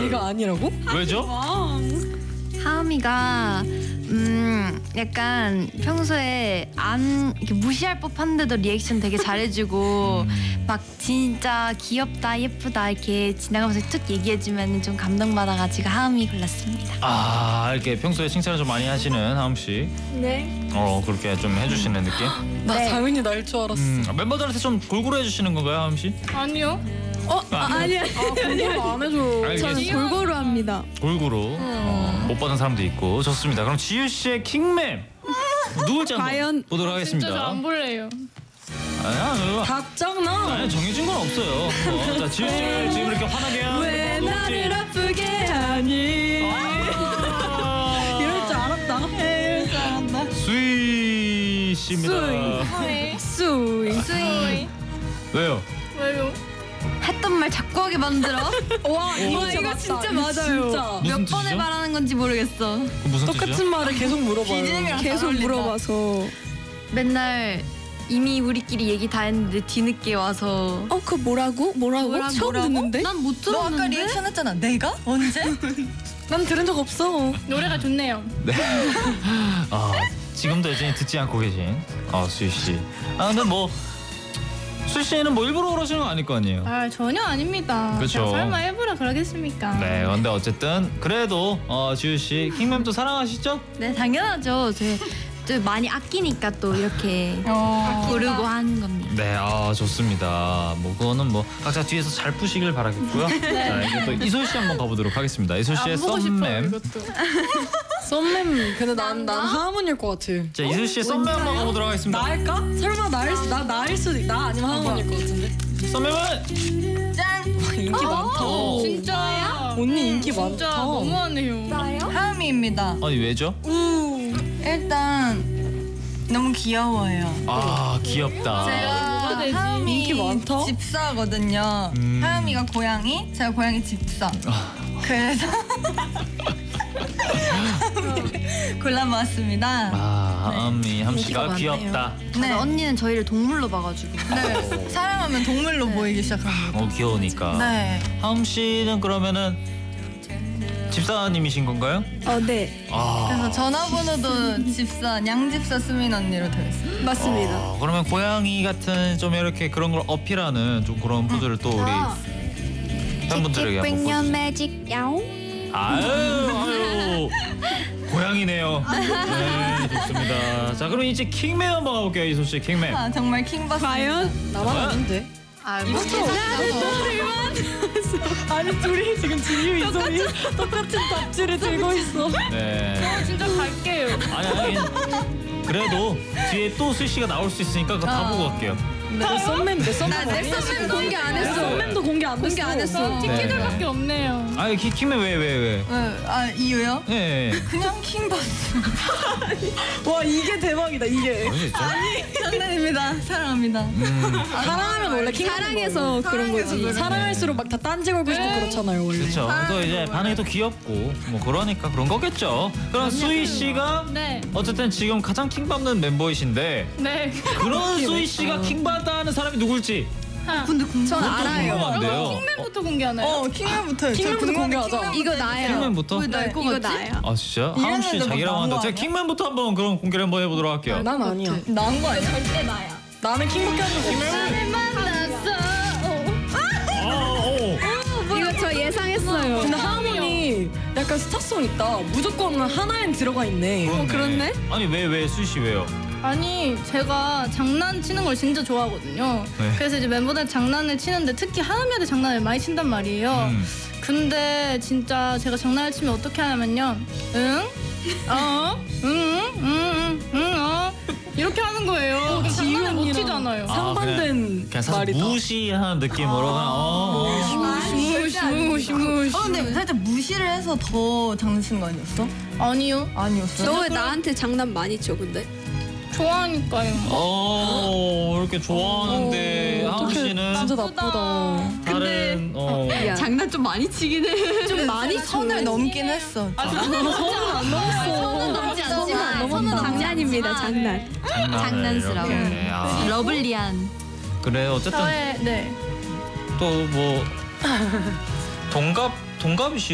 내가 아니라고? 왜죠? 하은이가 약간 평소에 안 이렇게 무시할 법한데도 리액션 되게 잘해주고 막 진짜 귀엽다 예쁘다 이렇게 지나가면서 툭 얘기해주면 좀 감동받아가지고 하은이 골랐습니다. 아, 이렇게 평소에 칭찬을 좀 많이 하시는 하음 씨. 네. 그렇게 좀 해주시는 느낌? 나 네. 당연히 날 줄 알았어. 멤버들한테 좀 골고루 해주시는 건가요, 하음 씨? 아니요. 아니야. 골고루 안 해줘. 알겠습니다. 저는 골고루 합니다. 골고루 못 받은 사람도 있고 좋습니다. 그럼 지유 씨의 킹맨 누굴지 한번 과연? 보도록 하겠습니다. 진짜 저 안 볼래요. 아니야, 답장나. 아니, 정해진 건 없어요. 자, 지유 씨를 지금 이렇게 화나게 한 왜 멤버 나를 혹시- 아프게 하니? 아, 이럴 줄 알았다. 이럴 줄 알았다. 수희 씨입니다. 수이. 왜요? 왜요? 했던 말 자꾸 하게 만들어. 와 이거 진짜 맞아요. 진짜. 몇 무슨 번을 뜻이죠? 말하는 건지 모르겠어. 그 무슨 똑같은 뜻이죠? 말을 계속 물어봐요. 계속 물어봐서 맨날 이미 우리끼리 얘기 다 했는데 뒤늦게 와서 그 뭐라고? 처음 듣는데? 난 못 너 아까 들었는데. 리액션 했잖아. 내가? 언제? 난 들은 적 없어. 노래가 좋네요. 네. 지금도 여전히 듣지 않고 계신 수희 씨. 근데 뭐 수희 씨는 뭐 일부러 그러시는 거 아닐 거 아니에요? 아 전혀 아닙니다. 그쵸. 제가 설마 일부러 그러겠습니까? 네, 근데 어쨌든 그래도 지유 씨 킹맨도 사랑하시죠? 네 당연하죠. 저 많이 아끼니까 또 이렇게 고르고 하는 겁니다. 네, 좋습니다. 뭐 그거는 뭐 각자 뒤에서 잘 푸시길 바라겠고요. 자, 이제 또 이솔 씨 한번 가보도록 하겠습니다. 이솔 씨의 안 보고 싶어요 썸맨. 이것도. 썸맨. 근데 난 하모니일 것 같아. 자, 이솔 씨의 썸맨 한번 가보도록 하겠습니다. 나일까? 설마 나일 수도 있. 나 아니면 하모니일 것 같은데. 썸맨은 인기 많다. 진짜. 언니 인기 많다. 진짜 너무하네요. 하음이입니다. 아니 왜죠? 일단 너무 귀여워요. 귀엽다. 뭐가 되지? 하음이 인기 많다. 집사거든요. 하음이가 고양이, 제가 고양이 집사. 그래서 골라보았습니다. 하음이 함씨가 인기가 귀엽다. 네. 언니는 저희를 동물로 봐가지고. 네. 사랑하면 동물로 보이기 시작합니다. 귀여우니까. 네. 하음 씨는 그러면은 집사님이신 건가요? 네. 그래서 전화번호도 집사, 양집사 수민 언니로 되어 있어요. 맞습니다. 그러면 고양이 같은 좀 이렇게 그런 걸 어필하는 좀 그런 포즈를 또 우리 팬분들에게 한번 보여주세요. 매직 야옹. 아유 고양이네요. 네, 좋습니다. 자, 그럼 이제 킹맨 한번 가볼게요. 이솔 씨 킹맨. 정말 킹받습니다. 나만 아닌데. 아니 둘이 지금 지유 이소희 똑같은 답지를 들고 있어. 네. 진짜 갈게요. 아니 그래도 뒤에 또 수희 씨가 나올 수 있으니까 그거 다 보고 갈게요. 내 썸맨 내 썸맨 공개 안 했어. 썸맨도 공개 안 됐어. 티켓들밖에 없네요. 아니 킹맨 왜? 이유요? 네. 그냥 킹받. 와 이게 대박이다 이게. 장난입니다. 사랑합니다. 사랑하면 원래 킹 사랑해서 그런 거지. 사랑할수록 막 다 딴지 걸고 싶고 그렇잖아요 원래. 그렇죠. 또 이제 반응이 또 귀엽고 뭐 그러니까 그런 거겠죠. 그럼 수희 씨가 네. 어쨌든 지금 가장 킹받는 멤버이신데 네. 그런 수희 씨가 킹받다는 사람이 누굴지 전 알아요. 궁금한데요. 킹맨부터 공개하나요? 킹맨부터. 킹맨부터 공개하자. 이거 나예요. 킹맨부터? 왜 날 것 이거 같지? 나예요. 아 진짜? 하음 씨 이랬는데 자기라고 뭐 한다. 나온 거 제가 아니야? 킹맨부터 한번 그럼 공개를 한번 해보도록 할게요. 난 아니야. 나은 거 아니야? 절대 나야. 나는 킹밖에 한 적 없어. 만났어. 이거 저 예상했어요. 근데 하모니 약간 스타성 있다. 무조건 하나엔 들어가 있네. 그렇네. 아니 왜 수희 씨 왜요? 아니 제가 장난치는 걸 진짜 좋아하거든요. 네. 그래서 이제 멤버들 장난을 치는데 특히 하은이한테 장난을 많이 친단 말이에요. 근데 진짜 제가 장난을 치면 어떻게 하냐면요. 이렇게 하는 거예요. 그럼 장난을 못 지윤이랑 치잖아요. 상반된 그냥 살짝 말이다. 무시하는 느낌으로 그냥 무시. 근데 살짝 무시를 해서 더 장난치는 거 아니었어? 아니요. 아니었어. 너 왜 나한테 장난 많이 쳐 근데? 좋아하니까요. 이렇게 좋아하는데 하음 씨는 진짜 나쁘다. 다른 야. 장난 좀 많이 치긴 해. 좀 많이 쳐. 선을 넘긴 했어. 선은 넘지 않지만 장난입니다. 장난. 장난스러워. 이렇게. 러블리한. 그래 어쨌든 네. 또 뭐 동갑이시